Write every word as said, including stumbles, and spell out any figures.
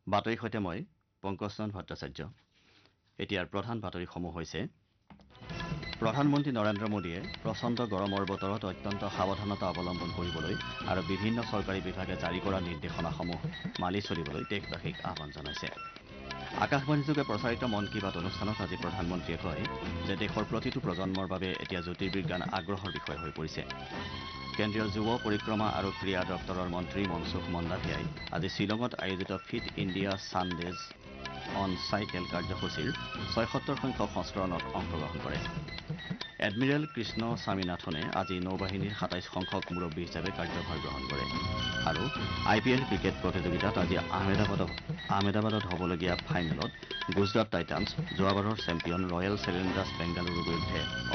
বাতৰিৰ সৈতে মই পংকজচন্দ্ৰ ভট্টাচাৰ্য। এতিয়াৰ প্ৰধান বাতৰিসমূহ হৈছে প্ৰধানমন্ত্ৰী নৰেন্দ্ৰ মোদীয়ে প্ৰচণ্ড গৰমৰ বতৰত অত্যন্ত সাৱধানতা অৱলম্বন কৰিবলৈ আৰু বিভিন্ন চৰকাৰী বিভাগে জাৰি কৰা নিৰ্দেশনাসমূহ মানি চলিবলৈ দেশবাসীক আহান জনাইছে। আকাশবাণীযোগে প্ৰচাৰিত মন কী বাত অনুষ্ঠানত আজি প্ৰধানমন্ত্ৰীয়ে কয় যে দেশৰ প্ৰতিটো প্ৰজন্মৰ বাবে এতিয়া জ্যোতিৰ্বিজ্ঞান আগ্ৰহৰ বিষয় হৈ পৰিছে। কেন্দ্ৰীয় যুৱ পৰিক্ৰমা আৰু ক্ৰীড়া দপ্তৰৰ মন্ত্ৰী মনসুখ মন্দাভিয়াই আজি শ্বিলঙত আয়োজিত ফিট ইণ্ডিয়া ছানডেজ অন চাইকেল কাৰ্যসূচীৰ ছয়সত্তৰ সংখ্যক সংস্কৰণত অংশগ্ৰহণ কৰে। এডমিৰেল কৃষ্ণ স্বামীনাথনে আজি নৌবাহিনীৰ সাতাইছ সংখ্যক মুৰব্বী হিচাপে কাৰ্যভাৰ গ্ৰহণ কৰে। আৰু আই পি এল ক্ৰিকেট প্ৰতিযোগিতাত আজি আহমেদাবাদত আহমেদাবাদত হ'বলগীয়া ফাইনেলত গুজৰাট টাইটান্ছ যোৱাবাৰৰ চেম্পিয়ন ৰয়েল চেলেঞ্জাৰ্ছ বেংগালুৰুৰ বিৰুদ্ধে